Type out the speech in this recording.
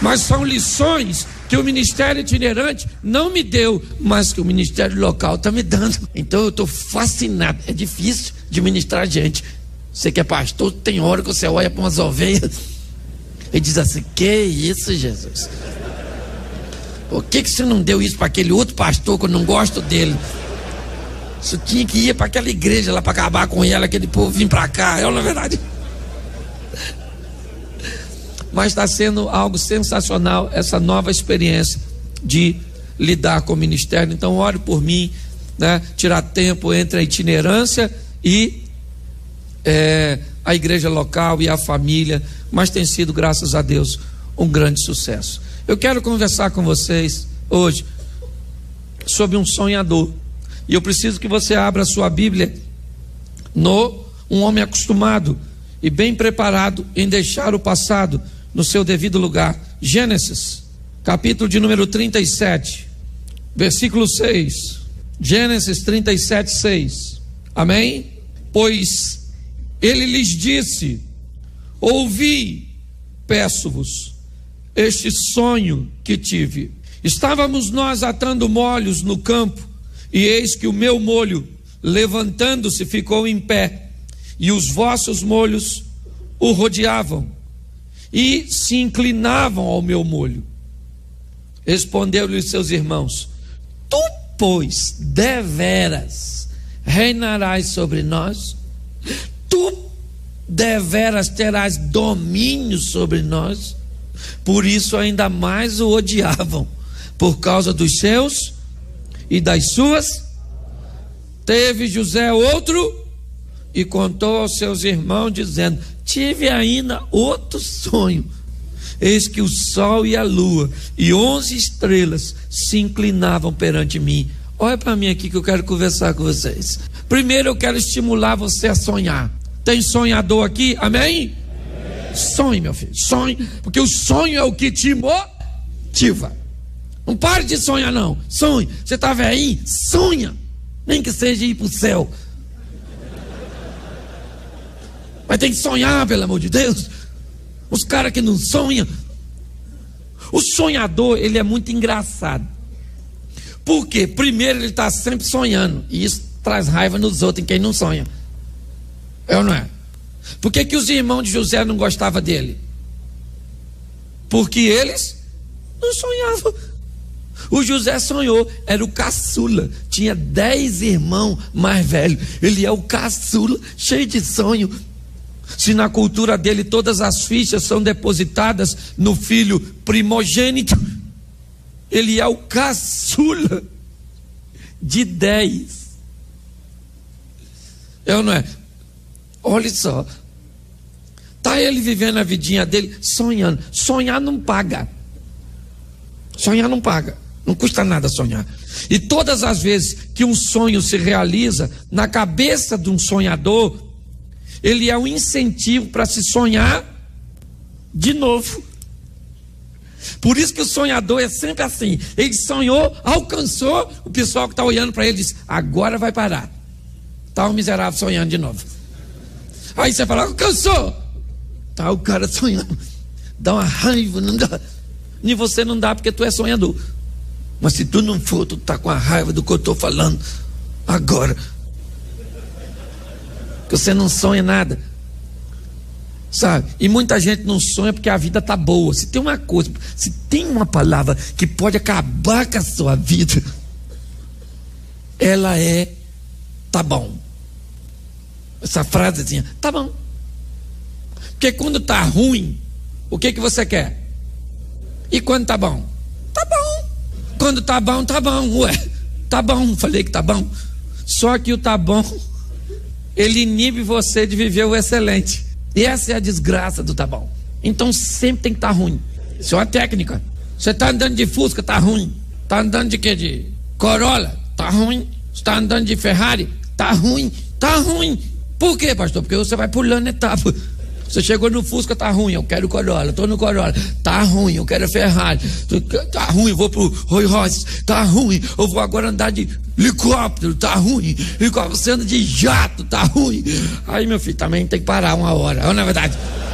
Mas são lições que o ministério itinerante não me deu, mas que o ministério local está me dando. Então eu estou fascinado. É difícil de ministrar gente. Você que é pastor, tem hora que você olha para umas ovelhas e diz assim: que isso, Jesus? Por que você não deu isso para aquele outro pastor que eu não gosto dele? Você tinha que ir para aquela igreja lá para acabar com ela, aquele povo vir para cá. É na verdade. Mas está sendo algo sensacional essa nova experiência de lidar com o ministério. Então ore por mim, né? Tirar tempo entre a itinerância e a igreja local e a família. Mas tem sido, graças a Deus, um grande sucesso. Eu quero conversar com vocês hoje sobre um sonhador. E eu preciso que você abra a sua Bíblia no Um Homem Acostumado e Bem Preparado em Deixar o Passado no seu devido lugar. Gênesis, capítulo de número 37, versículo 6. Gênesis 37, 6. Amém? Pois ele lhes disse: ouvi, peço-vos, este sonho que tive. Estávamos nós atando molhos no campo, e eis que o meu molho, levantando-se, ficou em pé, e os vossos molhos o rodeavam e se inclinavam ao meu molho. Respondeu-lhe seus irmãos: tu, pois, deveras reinarás sobre nós? Tu deveras terás domínio sobre nós? Por isso ainda mais o odiavam, por causa dos seus e das suas. Teve José outro e contou aos seus irmãos, dizendo: tive ainda outro sonho. Eis que o sol e a lua e 11 estrelas se inclinavam perante mim. Olha para mim aqui que eu quero conversar com vocês. Primeiro eu quero estimular você a sonhar. Tem sonhador aqui? Amém? Sonhe, meu filho, sonhe, porque o sonho é o que te motiva. Não pare de sonhar não, sonhe. Você está velhinho? Sonha, nem que seja ir para o céu. Mas tem que sonhar, pelo amor de Deus. Os caras que não sonham. O sonhador, ele é muito engraçado. Por quê? Primeiro, ele está sempre sonhando, e isso traz raiva nos outros, em quem não sonha. É ou não é? Por que que os irmãos de José não gostavam dele? Porque eles não sonhavam. O José sonhou, era o caçula, tinha 10 irmãos mais velhos. Ele é o caçula, cheio de sonho. Se na cultura dele todas as fichas são depositadas no filho primogênito, ele é o caçula de 10. É ou não é? Olha só, está ele vivendo a vidinha dele, sonhando. Sonhar não paga. Sonhar não paga, não custa nada sonhar. E todas as vezes que um sonho se realiza, na cabeça de um sonhador, ele é um incentivo para se sonhar de novo. Por isso que o sonhador é sempre assim. Ele sonhou, alcançou, o pessoal que está olhando para ele diz: agora vai parar. Está um miserável sonhando de novo. Aí você fala: alcançou. Está o cara sonhando. Dá uma raiva, não dá. Nem você não dá porque tu é sonhador. Mas se tu não for, tu está com a raiva do que eu estou falando agora. Que você não sonha nada, sabe? E muita gente não sonha porque a vida tá boa. Se tem uma coisa, se tem uma palavra que pode acabar com a sua vida, ela é: tá bom. Essa frasezinha, tá bom. Porque quando tá ruim, o que você quer? E quando tá bom? Tá bom. Quando tá bom, tá bom. Ué, tá bom, falei que tá bom. Só que o tá bom, ele inibe você de viver o excelente. E essa é a desgraça do tá bom. Então sempre tem que estar ruim. Isso é uma técnica. Você está andando de Fusca, tá ruim. Está andando de quê? De Corolla, tá ruim. Está andando de Ferrari, tá ruim. Tá ruim. Por quê, pastor? Porque você vai pulando etapa. Você chegou no Fusca, tá ruim, eu quero Corolla. Estou no Corolla, tá ruim, eu quero Ferrari. Tá ruim, eu vou pro Rolls Royce. Tá ruim, eu vou agora andar de helicóptero. Tá ruim, você anda de jato. Tá ruim. Aí, meu filho, também tem que parar uma hora. Não é verdade?